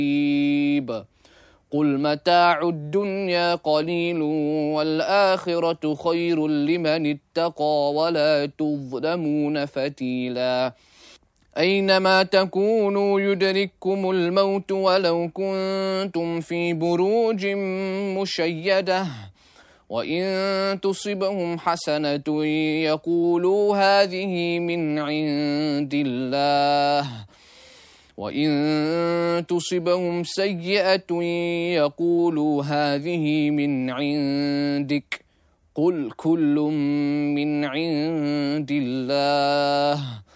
قل متاع الدنيا قليل والآخرة خير لمن اتقى ولا تظلمون فتيلا أينما تكونوا يدرككم الموت ولو كنتم في بروج مشيدة وإن تصبهم حسنة يقولوا هذه من عند الله وإن تصبهم سيئة يقولوا هذه من عندك قل كل من عند الله